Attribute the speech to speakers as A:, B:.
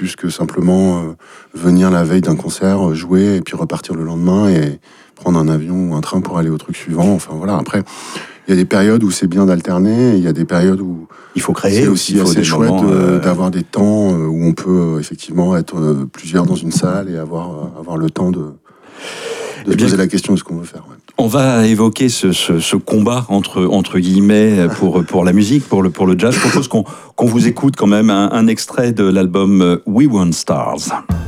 A: plus que simplement venir la veille d'un concert, jouer et puis repartir le lendemain et prendre un avion ou un train pour aller au truc suivant. Enfin voilà, après, il y a des périodes où c'est bien d'alterner, et il y a des périodes où
B: il faut créer
A: c'est aussi assez chouette d'avoir des temps où on peut effectivement être plusieurs dans une salle et avoir le temps de se poser la question de ce qu'on veut faire. Ouais.
B: On va évoquer ce combat entre guillemets pour la musique, pour le jazz. Je propose qu'on vous écoute quand même un extrait de l'album We Want Stars.